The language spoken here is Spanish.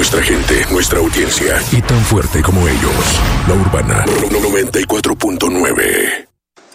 nuestra gente, nuestra audiencia. Y tan fuerte como ellos. La Urbana 94.9.